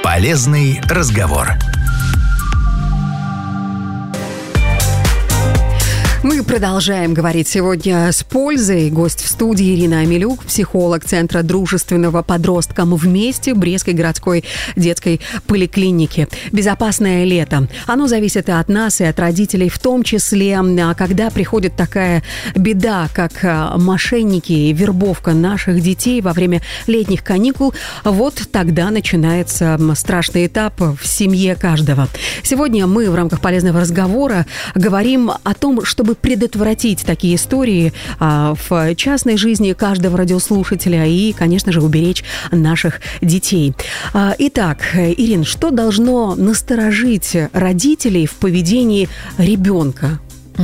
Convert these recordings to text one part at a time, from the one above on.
Полезный разговор. Мы продолжаем говорить сегодня с пользой. Гость в студии Ирина Амелюк, психолог Центра дружественного подросткам «Вместе» Брестской городской детской поликлиники. Безопасное лето. Оно зависит и от нас, и от родителей, в том числе, когда приходит такая беда, как мошенники и вербовка наших детей во время летних каникул. Вот тогда начинается страшный этап в семье каждого. Сегодня мы в рамках полезного разговора говорим о том, чтобы предотвратить такие истории в частной жизни каждого радиослушателя и, конечно же, уберечь наших детей. Итак, Ирин, что должно насторожить родителей в поведении ребенка?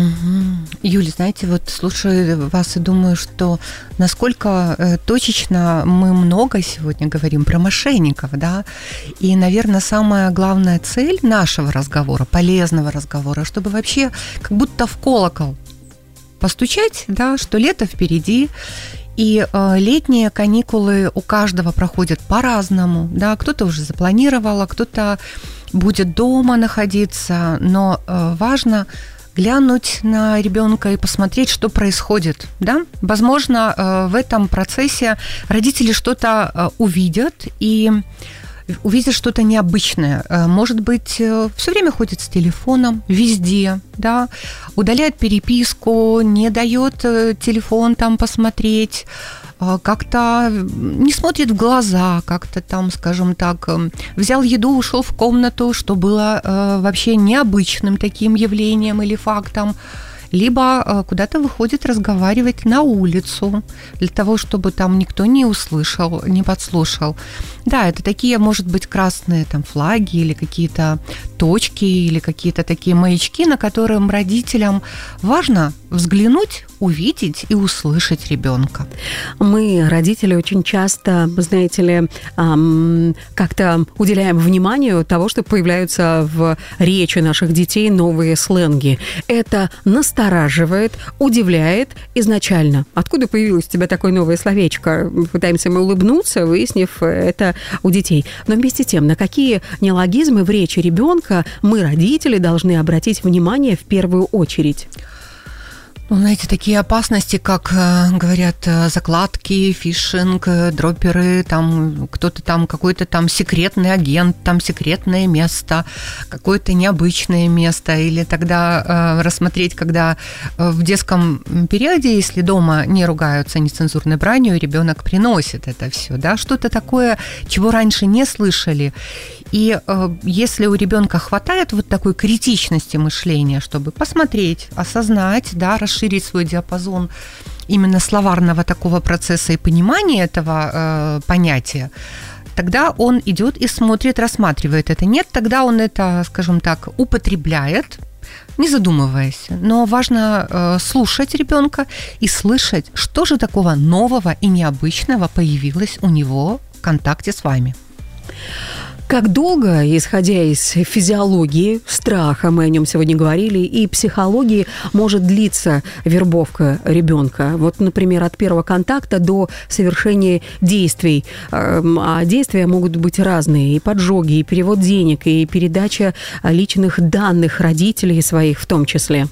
Юля, знаете, вот слушаю вас и думаю, что насколько точечно мы много сегодня говорим про мошенников, да, и, наверное, самая главная цель нашего разговора, полезного разговора, чтобы вообще как будто в колокол постучать, да, что лето впереди, и летние каникулы у каждого проходят по-разному, да, кто-то уже запланировал, а кто-то будет дома находиться, но важно глянуть на ребенка и посмотреть, что происходит, да? Возможно, в этом процессе родители что-то увидят и увидят что-то необычное. Может быть, все время ходит с телефоном везде, да? Удаляет переписку, не дает телефон там посмотреть, как-то не смотрит в глаза, как-то там, скажем так, взял еду, ушел в комнату, что было вообще необычным таким явлением или фактом, либо куда-то выходит разговаривать на улицу для того, чтобы там никто не услышал, не подслушал. Да, это такие, может быть, красные там флаги или какие-то точки, или какие-то такие маячки, на которые родителям важно взглянуть, увидеть и услышать ребенка. Мы, родители, очень часто, знаете ли, как-то уделяем внимание того, что появляются в речи наших детей новые сленги. Это настораживает, удивляет изначально. Откуда появилось у тебя такое новое словечко? Пытаемся мы улыбнуться, выяснив это у детей. Но вместе с тем, на какие неологизмы в речи ребенка мы, родители, должны обратить внимание в первую очередь? Ну, знаете, такие опасности, как, говорят, закладки, фишинг, дроперы, там кто-то там, какой-то там секретный агент, там секретное место, какое-то необычное место. Или тогда рассмотреть, когда в детском периоде, если дома не ругаются нецензурной бранью, ребенок приносит это все, да, что-то такое, чего раньше не слышали. И если у ребенка хватает вот такой критичности мышления, чтобы посмотреть, осознать, да, расширить свой диапазон именно словарного такого процесса и понимания этого понятия, тогда он идет и смотрит, рассматривает это. Нет, тогда он это, скажем так, употребляет, не задумываясь. Но важно слушать ребенка и слышать, что же такого нового и необычного появилось у него в контакте с вами. Как долго, исходя из физиологии, страха, мы о нем сегодня говорили, и психологии, может длиться вербовка ребенка? Вот, например, от первого контакта до совершения действий. А действия могут быть разные. И поджоги, и перевод денег, и передача личных данных родителей своих в том числе.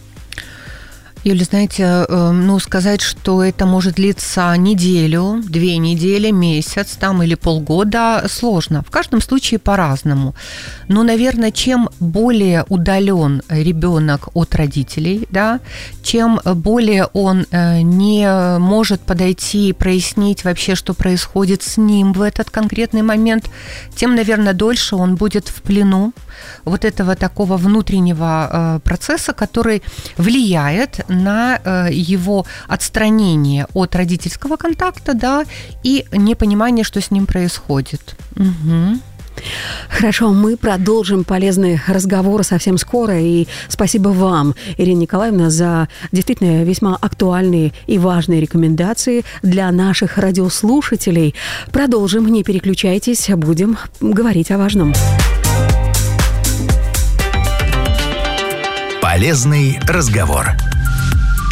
Юля, знаете, сказать, что это может длиться неделю, 2 недели, месяц там, или полгода, сложно. В каждом случае по-разному. Но, наверное, чем более удален ребенок от родителей, да, чем более он не может подойти и прояснить вообще, что происходит с ним в этот конкретный момент, тем, наверное, дольше он будет в плену вот этого такого внутреннего процесса, который влияет на его отстранение от родительского контакта, да, и непонимание, что с ним происходит. Угу. Хорошо, мы продолжим полезный разговор совсем скоро. И спасибо вам, Ирина Николаевна, за действительно весьма актуальные и важные рекомендации для наших радиослушателей. Продолжим, не переключайтесь, будем говорить о важном. Полезный разговор.